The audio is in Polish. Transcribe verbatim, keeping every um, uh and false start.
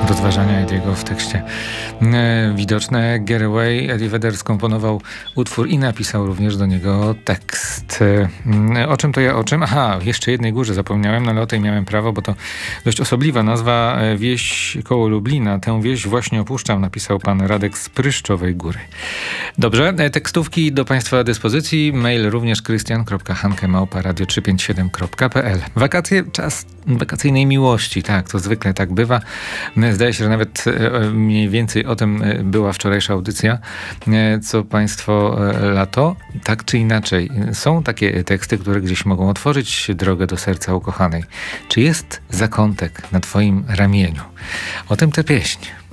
rozważania Ediego w tekście e, widoczne. Get Away. Eddie Vedder skomponował utwór i napisał również do niego tekst. E, o czym to ja o czym? Aha, jeszcze jednej górze zapomniałem, no ale o tej miałem prawo, bo to dość osobliwa nazwa. E, wieś koło Lublina. Tę wieś właśnie opuszczam, napisał pan Radek z Pryszczowej Góry. Dobrze, e, tekstówki do państwa dyspozycji. Mail również krystian kropka hanke małpa radio trzysta pięćdziesiąt siedem kropka p l. Wakacje, czas wakacyjnej miłości. Tak, to zwykle tak bywa. Zdaje się, że nawet mniej więcej o tym była wczorajsza audycja. Co państwo lato? Tak czy inaczej. Są takie teksty, które gdzieś mogą otworzyć drogę do serca ukochanej. Czy jest zakątek na twoim ramieniu? O tym tę pieśń.